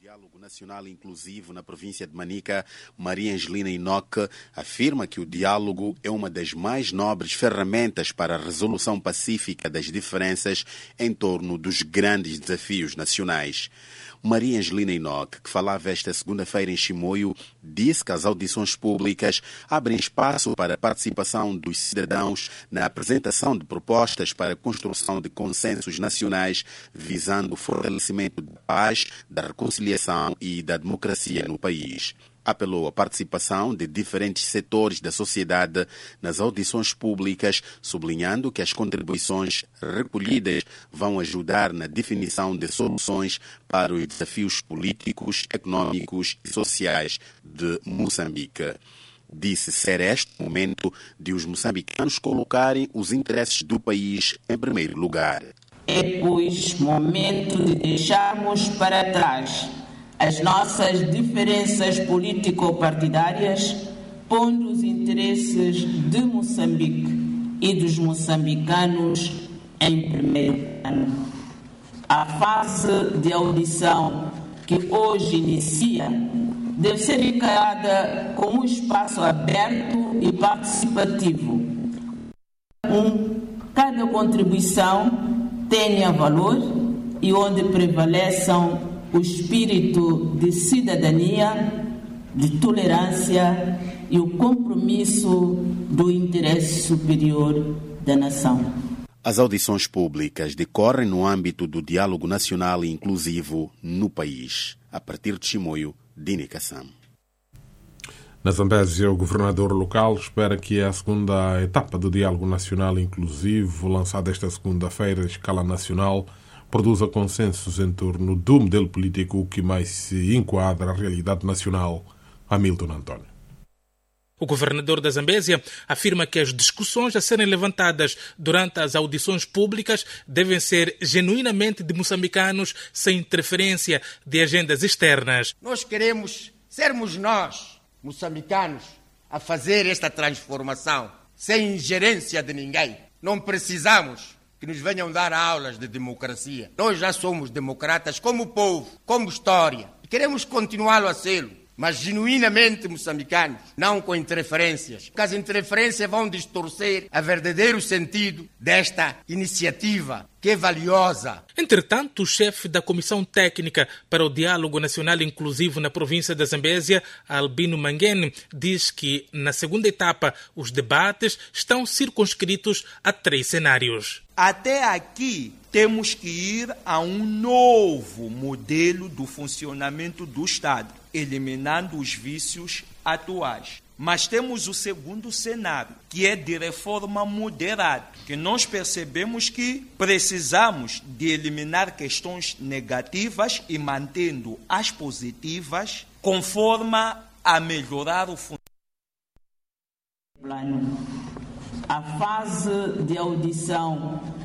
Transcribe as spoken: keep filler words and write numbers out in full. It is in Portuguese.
Diálogo Nacional Inclusivo na província de Manica, Maria Angelina Enoque, afirma que o diálogo é uma das mais nobres ferramentas para a resolução pacífica das diferenças em torno dos grandes desafios nacionais. Maria Angelina Enoque, que falava esta segunda-feira em Chimoio, disse que as audições públicas abrem espaço para a participação dos cidadãos na apresentação de propostas para a construção de consensos nacionais visando o fortalecimento da paz, da reconciliação e da democracia no país. Apelou à participação de diferentes setores da sociedade nas audições públicas, sublinhando que as contribuições recolhidas vão ajudar na definição de soluções para os desafios políticos, econômicos e sociais de Moçambique. Disse ser este o momento de os moçambicanos colocarem os interesses do país em primeiro lugar. É, pois, momento de deixarmos para trás as nossas diferenças político-partidárias, pondo os interesses de Moçambique e dos moçambicanos em primeiro plano. A fase de audição que hoje inicia deve ser encarada como um espaço aberto e participativo. Um, cada contribuição tenha valor e onde prevaleçam o espírito de cidadania, de tolerância e o compromisso do interesse superior da nação. As audições públicas decorrem no âmbito do diálogo nacional e inclusivo no país. A partir de Chimoio, Dini Kassam. Na Zambésia, o governador local espera que a segunda etapa do diálogo nacional inclusivo, lançada esta segunda-feira em escala nacional, produza consensos em torno do modelo político que mais se enquadra à realidade nacional. Hamilton António. O governador da Zambésia afirma que as discussões a serem levantadas durante as audições públicas devem ser genuinamente de moçambicanos, sem interferência de agendas externas. Nós queremos sermos nós, moçambicanos, a fazer esta transformação, sem ingerência de ninguém. Não precisamos que nos venham dar aulas de democracia. Nós já somos democratas como povo, como história. E queremos continuá-lo a ser, mas genuinamente moçambicanos, não com interferências. Porque as interferências vão distorcer o verdadeiro sentido desta iniciativa, que é valiosa. Entretanto, o chefe da Comissão Técnica para o Diálogo Nacional Inclusivo na província da Zambésia, Albino Mangene, diz que, na segunda etapa, os debates estão circunscritos a três cenários. Até aqui, temos que ir a um novo modelo do funcionamento do Estado, eliminando os vícios atuais. Mas temos o segundo cenário, que é de reforma moderada, que nós percebemos que precisamos de eliminar questões negativas e mantendo as positivas, conforme a melhorar o funcionamento. A fase de audição